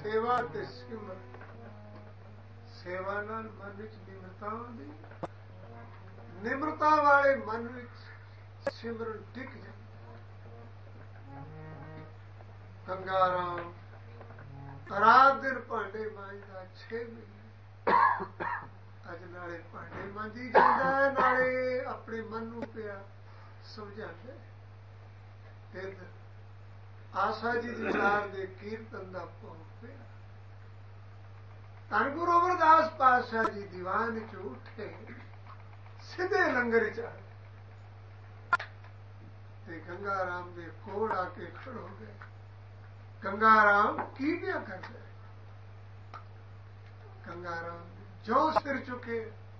ਸੇਵਾ ਤੇ ਸਿਮਰਨ। ਸੇਵਾ ਨਾਲ ਮਨ ਵਿੱਚ ਨਿਮਰਤਾ ਆਉਂਦੀ, ਨਿਮਰਤਾ ਵਾਲੇ ਮਨ ਵਿੱਚ ਸਿਮਰਨ ਟਿਕ ਜਾਂਦਾ। ਗੰਗਾ ਰਾਮ ਰਾਤ ਦਿਨ ਭਾਂਡੇ ਮਾਂਜਦਾ 6 ਮਹੀਨੇ। ਅੱਜ ਨਾਲੇ ਭਾਂਡੇ ਮਾਂਜੀ ਜਾਂਦਾ, ਨਾਲੇ ਆਪਣੇ ਮਨ ਨੂੰ ਪਿਆ ਸਮਝਾਉਂਦਾ। ਫਿਰ ਆਸਾ ਜੀ ਦੀ ਲਾਰ ਦੇ ਕੀਰਤਨ ਦਾ ਭੋਗ ਪਿਆ। ਧੰਨ ਗੁਰੂ ਅਮਰਦਾਸ ਪਾਤਸ਼ਾਹ ਜੀ ਦੀਵਾਨ ਚ ਉੱਠੇ, ਸਿੱਧੇ ਲੰਗਰ ਚ ਆਏ ਤੇ ਗੰਗਾ ਰਾਮ ਦੇ ਕੋਲ ਆ ਕੇ ਖੜੋ ਗਏ। ਗੰਗਾ ਰਾਮ ਕੀ ਪਿਆ ਕਰਦਾ? ਗੰਗਾ ਰਾਮ ਜੋ ਸਿਰ ਚੁੱਕੇ,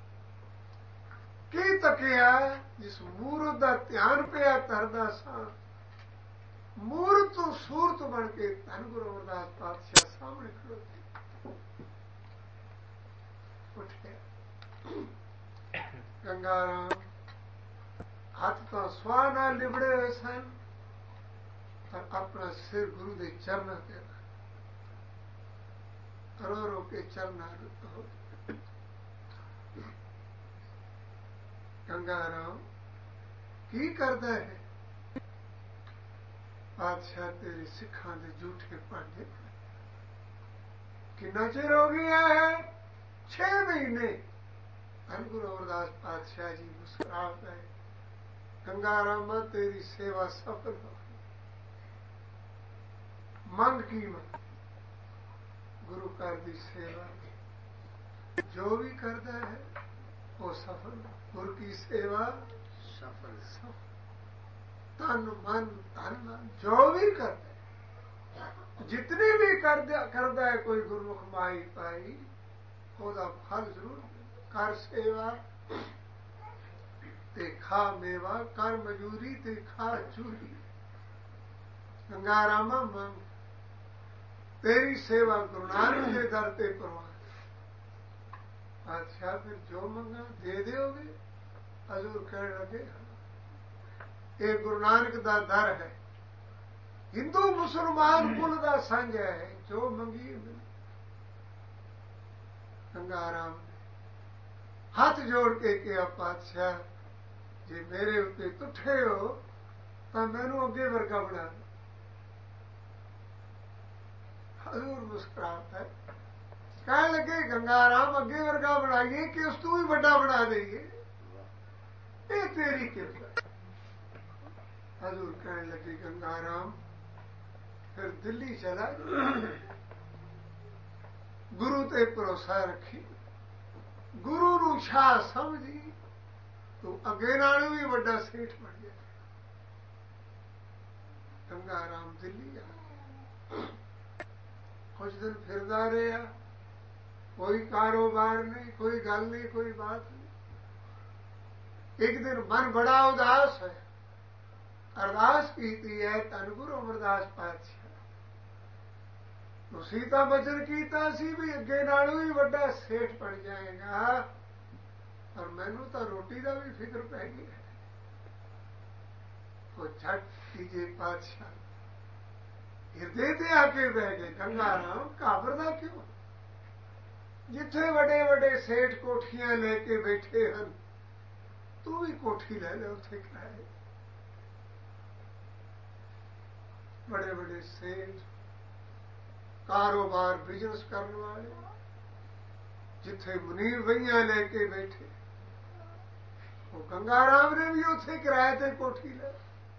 ਕੀ ਤੱਕਿਆ? ਜਿਸ ਮੂਰਤ ਦਾ ਧਿਆਨ ਪਿਆ ਕਰਦਾ ਸਾਂ, ਮੂਰਤ ਤੋਂ ਸੂਰਤ ਬਣ ਕੇ ਧੰਨ ਗੁਰੂ ਅਮਰਦਾਸ ਪਾਤਸ਼ਾਹ ਸਾਹਮਣੇ ਖੜੋਤੇ। ਉੱਠਿਆ ਗੰਗਾ ਰਾਮ, ਹੱਥ ਤਾਂ ਸਵਾਹ ਨਾਲ ਲਿਬੜੇ ਹੋਏ ਸਨ, ਪਰ ਆਪਣਾ ਸਿਰ ਗੁਰੂ ਦੇ ਚਰਨਾਂ ਤੇ ਰੋ ਰੋ ਕੇ ਚਰਨਾਂ ਹੋ। ਗੰਗਾ ਰਾਮ ਕੀ ਕਰਦਾ ਹੈ? ਪਾਤਸ਼ਾਹ ਤੇਰੇ ਸਿੱਖਾਂ ਦੇ ਝੂਠੇ ਭਾਂਡੇ। ਕਿੰਨਾ ਚਿਰ ਹੋ ਗਿਆ ਹੈ? 6 ਮਹੀਨੇ। ਧੰਨ ਗੁਰੂ ਅਮਰਦਾਸ ਪਾਤਸ਼ਾਹ ਜੀ ਮੁਸਕਰਾ ਪਏ। ਗੰਗਾ ਰਾਮਾ ਤੇਰੀ ਸੇਵਾ ਸਫਲ ਹੋ। ਮੰਗ ਕੀ ਮੰਗ? ਗੁਰੂ ਘਰ ਦੀ ਸੇਵਾ ਜੋ ਵੀ ਕਰਦਾ ਹੈ ਉਹ ਸਫਲ। ਗੁਰ ਕੀ ਸੇਵਾ ਸਫਲ। ਤਨ ਮਨ ਧਨ ਜੋ ਵੀ ਕਰਦਾ, ਜਿਤਨੀ ਵੀ ਕਰਦਾ ਹੈ ਕੋਈ ਗੁਰਮੁਖ ਮਾਈ ਪਾਈ, ਉਹਦਾ ਫਲ ਜ਼ਰੂਰ। ਕਰ ਸੇਵਾ ਤੇ ਖਾ ਮੇਵਾ, ਕਰ ਮਜ਼ਦੂਰੀ ਤੇ ਖਾ ਚੂਰੀ। ਗੰਗਾ ਰਾਮਾ ਮੰਗ, ਤੇਰੀ ਸੇਵਾ ਗੁਰੂ ਨਾਨਕ ਦੇ ਦਰ ਤੇ ਪ੍ਰਵਾਨ। ਬਾਦਸ਼ਾਹ ਫਿਰ ਜੋ ਮੰਗਾ ਦੇ ਦਿਓਗੇ? ਹਜ਼ੂਰ ਕਹਿਣ ਲੱਗੇ ਇਹ ਗੁਰੂ ਨਾਨਕ ਦਾ ਦਰ ਹੈ, ਹਿੰਦੂ ਮੁਸਲਮਾਨ ਕੁਲ ਦਾ ਸਾਂਝ ਹੈ, ਜੋ ਮੰਗੀ। ਗੰਗਾ ਰਾਮ ਨੇ ਹੱਥ ਜੋੜ ਕੇ ਕਿਹਾ, ਪਾਤਸ਼ਾਹ ਜੇ ਮੇਰੇ ਉੱਤੇ ਤੁੱਠੇ ਹੋ ਤਾਂ ਮੈਨੂੰ ਅੱਗੇ ਵਰਗਾ ਬਣਾ ਦਿਓ। ਹਜ਼ੂਰ ਮੁਸਕਰਾਤਾ ਹੈ, ਕਹਿਣ ਲੱਗੇ ਗੰਗਾ ਰਾਮ ਅੱਗੇ ਵਰਗਾ ਬਣਾਈਏ ਕਿ ਉਸ ਤੋਂ ਵੀ ਵੱਡਾ ਬਣਾ ਦੇਈਏ? ਇਹ ਤੇਰੀ ਕਿਰਪਾ। ਹਜ਼ੂਰ ਕਹਿਣ ਲੱਗੇ ਗੰਗਾ ਰਾਮ ਫਿਰ ਦਿੱਲੀ ਚਲਾ, ਗੁਰੂ ਤੇ ਭਰੋਸਾ ਰੱਖੀ, ਗੁਰੂ ਨੂੰ ਸ਼ਾਹ ਸਮਝੀ, ਤੂੰ ਅੱਗੇ ਨਾਲੋਂ ਵੀ ਵੱਡਾ ਸੇਠ ਬਣ ਗਿਆ। ਗੰਗਾ ਰਾਮ ਦਿੱਲੀ ਆ, ਕੁਝ ਦਿਨ ਫਿਰਦਾ ਰਿਹਾ, ਕੋਈ ਕਾਰੋਬਾਰ ਨਹੀਂ, ਕੋਈ ਗੱਲ ਨਹੀਂ, ਕੋਈ ਬਾਤ ਨਹੀਂ। ਇੱਕ ਦਿਨ ਮਨ ਬੜਾ ਉਦਾਸ ਹੈ, ਅਰਦਾਸ ਕੀਤੀ ਹੈ ਧੰਨ ਗੁਰੂ ਅਮਰਦਾਸ ਪਾਤਸ਼ਾਹ, ਤੁਸੀਂ ਤਾਂ ਬਚਨ ਕੀਤਾ ਸੀ ਵੀ ਅੱਗੇ ਨਾਲੋਂ ਵੀ ਵੱਡਾ ਸੇਠ ਬਣ ਜਾਏਗਾ, ਪਰ ਮੈਨੂੰ ਤਾਂ ਰੋਟੀ ਦਾ ਵੀ ਫਿਕਰ ਪੈ ਗਿਆ। ਉਹ ਝਟ ਕੀਜੇ ਪਾਤਸ਼ਾਹ ਹਿਰਦੇ ਤੇ ਆ ਕੇ ਬਹਿ ਗਏ। ਗੰਗਾ ਰਾਮ ਘਾਬਰਦਾ ਕਿਉਂ? ਜਿੱਥੇ ਵੱਡੇ ਵੱਡੇ ਸੇਠ ਕੋਠੀਆਂ ਲੈ ਕੇ ਬੈਠੇ ਹਨ, ਤੂੰ ਵੀ ਕੋਠੀ ਲੈ ਲੈ, ਉੱਥੇ ਕਿਰਾਏ। बड़े बड़े सेठ, कारोबार बिजनेस करने वाले, जिथे मुनीर भैया लेके बैठे, वो गंगा राम ने भी उसे किराए ते कोठी ले।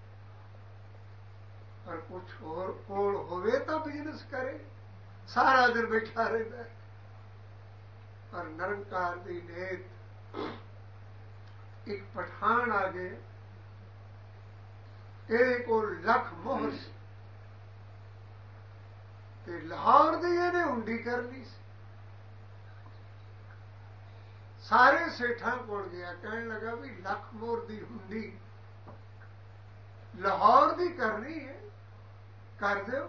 पर कुछ और कोल होवे तो बिजनेस करे, सारा दिन बैठा रहता है। पर निरंकार दी नेत एक पठान आ गए, ਇਹਦੇ ਕੋਲ ਲੱਖ ਮੋਹਰ ਸੀ ਤੇ ਲਾਹੌਰ ਦੀ ਇਹਨੇ ਹੁੰਡੀ ਕਰਨੀ ਸੀ। ਸਾਰੇ ਸੇਠਾਂ ਕੋਲ ਗਿਆ, ਕਹਿਣ ਲੱਗਾ ਵੀ ਲੱਖ ਮੋਹਰ ਦੀ ਹੁੰਡੀ ਲਾਹੌਰ ਦੀ ਕਰਨੀ ਹੈ, ਕਰ ਦਿਓ।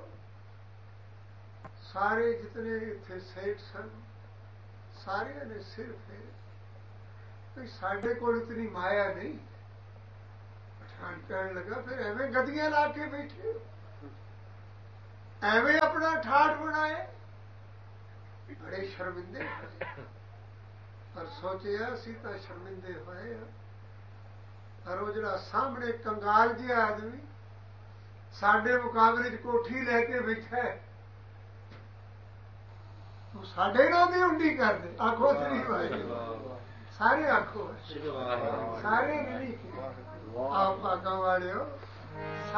ਸਾਰੇ ਜਿਤਨੇ ਇੱਥੇ ਸੇਠ ਸਨ ਸਾਰਿਆਂ ਨੇ ਸਿਰ ਫੇਰੇ ਵੀ ਸਾਡੇ ਕੋਲ ਇਤਨੀ ਮਾਇਆ ਨਹੀਂ। ਪਠਾਨ ਕਹਿਣ ਲੱਗਾ ਫਿਰ ਐਵੇਂ ਗਦੀਆਂ ਲਾ ਕੇ ਬੈਠੇ, ਐਵੇਂ ਆਪਣਾ ਠਾਠ ਬਣਾਏ, ਬੜੇ ਸ਼ਰਮਿੰਦੇ ਹੋਏ, ਪਰ ਸੋਚਿਆ ਅਸੀਂ ਤਾਂ ਸ਼ਰਮਿੰਦੇ ਹੋਏ ਆ, ਪਰ ਉਹ ਜਿਹੜਾ ਸਾਹਮਣੇ ਕੰਗਾਲ ਜਿਹਾ ਆਦਮੀ ਸਾਡੇ ਮੁਕਾਬਲੇ 'ਚ ਕੋਠੀ ਲੈ ਕੇ ਬੈਠਾ ਹੈ, ਤੂੰ ਸਾਡੇ ਨਾਲ ਦੀ ਹੁੰਡੀ ਕਰਦੇ। ਆਖੋ ਸ੍ਰੀ ਵਾਹਿਗੁਰੂ, ਸਾਰੇ ਆਖੋ, ਸਾਰੇ ਨਹੀਂ। ਆਪ ਭਾਗਾਂ ਵਾਲਿਓ।